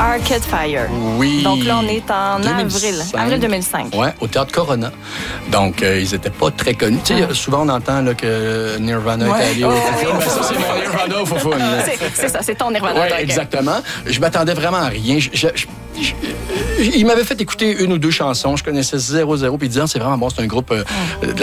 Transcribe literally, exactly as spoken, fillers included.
Arcade Fire. Oui. Donc là, on est en deux mille avril. cinq. Avril deux mille cinq. Oui, au Théâtre Corona. Donc, euh, ils n'étaient pas très connus. Tu sais, souvent, on entend là, que Nirvana Ouais. est allé au Oh, Foufoune. oui. Ben, ça, c'est mon Nirvana au Foufoune. C'est, c'est ça, c'est ton Nirvana. Oui, donc. exactement. Je m'attendais vraiment à rien. Je, je, je, je, il m'avait fait écouter une ou deux chansons. Je connaissais zéro, zéro. Puis disant, c'est vraiment bon, c'est un groupe euh, de la